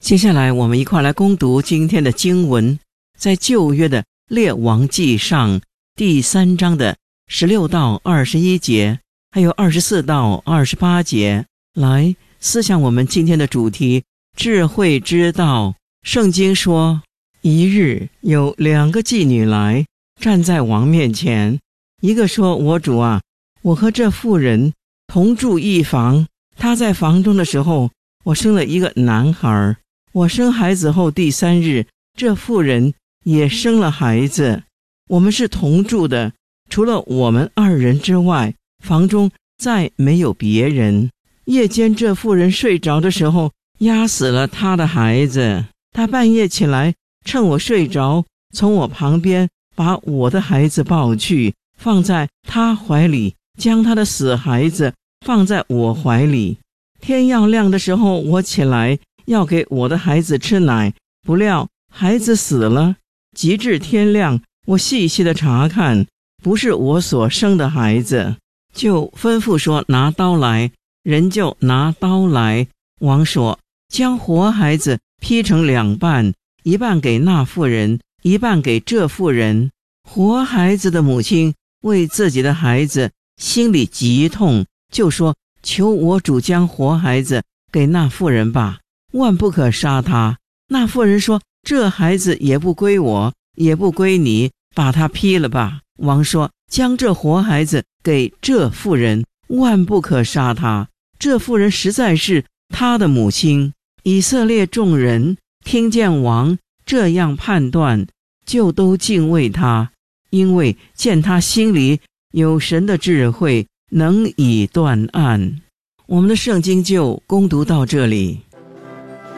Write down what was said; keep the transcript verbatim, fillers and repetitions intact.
接下来我们一块来攻读今天的经文，在旧约的列王纪上第三章的十六到二十一节，还有二十四到二十八节，来思想我们今天的主题，智慧之道。圣经说，一日有两个妓女来，站在王面前，一个说，我主啊，我和这妇人同住一房，她在房中的时候，我生了一个男孩，我生孩子后第三日，这妇人也生了孩子，我们是同住的，除了我们二人之外，房中再没有别人。夜间这妇人睡着的时候，压死了她的孩子，她半夜起来，趁我睡着，从我旁边把我的孩子抱去，放在她怀里，将她的死孩子放在我怀里。天要亮的时候，我起来要给我的孩子吃奶，不料孩子死了。及至天亮，我细细的查看，不是我所生的孩子，就吩咐说，拿刀来。人就拿刀来。王说，将活孩子劈成两半，一半给那妇人，一半给这妇人。活孩子的母亲为自己的孩子心里极痛，就说，求我主将活孩子给那妇人吧，万不可杀他。那妇人说，这孩子也不归我，也不归你，把他劈了吧。王说，将这活孩子给这妇人，万不可杀他。这妇人实在是他的母亲。以色列众人听见王这样判断，就都敬畏他，因为见他心里有神的智慧，能以断案。我们的圣经就攻读到这里。